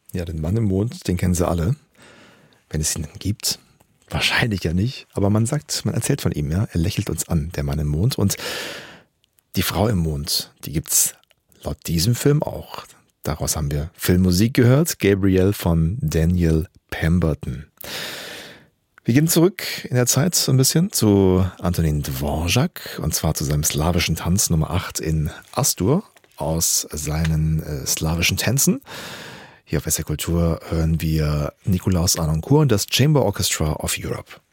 Ja, den Mann im Mond, den kennen Sie alle. Wenn es ihn gibt. Wahrscheinlich ja nicht. Aber man erzählt von ihm, ja. Er lächelt uns an, der Mann im Mond. Und die Frau im Mond, die gibt's laut diesem Film auch. Daraus haben wir Filmmusik gehört. Gabrielle von Daniel Pemberton. Wir gehen zurück in der Zeit so ein bisschen zu Antonin Dvorak. Und zwar zu seinem slawischen Tanz Nummer 8 in Astur aus seinen slawischen Tänzen. Hier auf SR Kultur hören wir Nikolaus Harnoncourt und das Chamber Orchestra of Europe.